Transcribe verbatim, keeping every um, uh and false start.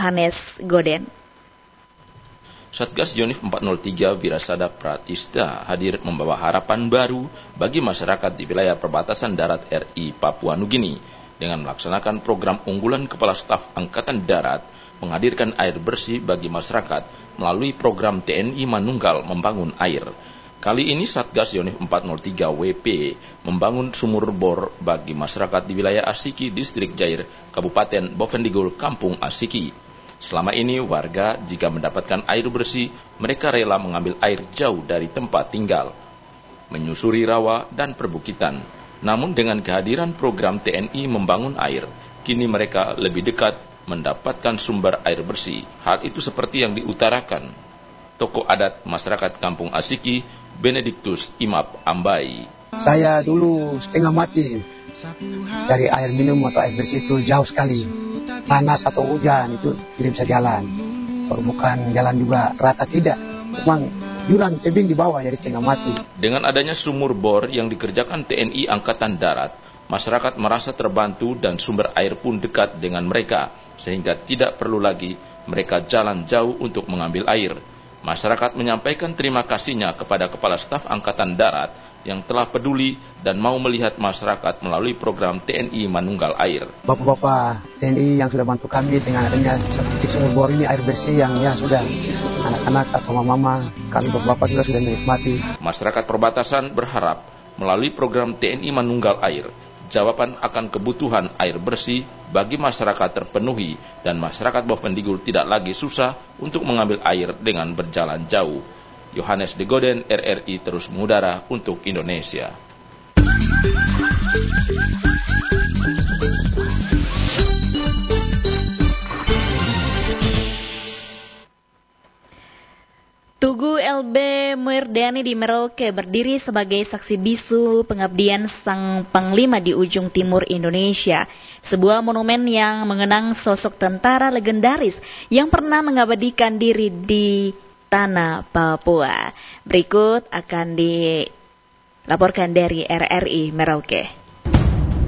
Yohanes Goden. Satgas Yonif empat nol tiga Wirasada Pratista hadir membawa harapan baru bagi masyarakat di wilayah perbatasan darat R I Papua Nugini dengan melaksanakan program unggulan Kepala Staf Angkatan Darat menghadirkan air bersih bagi masyarakat melalui program T N I Manunggal Membangun Air. Kali ini Satgas Yonif empat nol tiga W P membangun sumur bor bagi masyarakat di wilayah Asiki, Distrik Jair, Kabupaten Bovendigul, Kampung Asiki. Selama ini warga jika mendapatkan air bersih, mereka rela mengambil air jauh dari tempat tinggal, menyusuri rawa dan perbukitan. Namun dengan kehadiran program T N I Membangun Air, kini mereka lebih dekat mendapatkan sumber air bersih. Hal itu seperti yang diutarakan tokoh adat masyarakat Kampung Asiki, Benediktus Imap Ambai. Saya dulu setengah mati cari air minum atau air bersih itu jauh sekali. Panas atau hujan itu tidak bisa jalan. Bukan jalan juga rata tidak. Memang jurang tebing di bawah jadi setengah mati. Dengan adanya sumur bor yang dikerjakan T N I Angkatan Darat, masyarakat merasa terbantu dan sumber air pun dekat dengan mereka, sehingga tidak perlu lagi mereka jalan jauh untuk mengambil air. Masyarakat menyampaikan terima kasihnya kepada Kepala Staf Angkatan Darat yang telah peduli dan mau melihat masyarakat melalui program T N I Manunggal Air. Bapak-bapak T N I yang sudah bantu kami dengan adanya titik sumur bor ini air bersih yang ya sudah anak-anak atau mama-mama kami bapak-bapak juga sudah menikmati. Masyarakat perbatasan berharap melalui program T N I Manunggal Air, jawaban akan kebutuhan air bersih bagi masyarakat terpenuhi dan masyarakat Bovendigul tidak lagi susah untuk mengambil air dengan berjalan jauh. Yohanes Goden, R R I terus mengudara untuk Indonesia. Tugu L B Muirdani di Merauke berdiri sebagai saksi bisu pengabdian Sang Panglima di ujung timur Indonesia. Sebuah monumen yang mengenang sosok tentara legendaris yang pernah mengabadikan diri di tanah Papua. Berikut akan dilaporkan dari R R I Merauke.